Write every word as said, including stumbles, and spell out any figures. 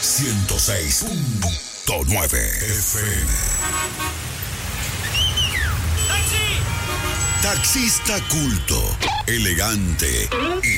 ciento seis punto nueve F M. ¡Taxi! Taxista culto, elegante y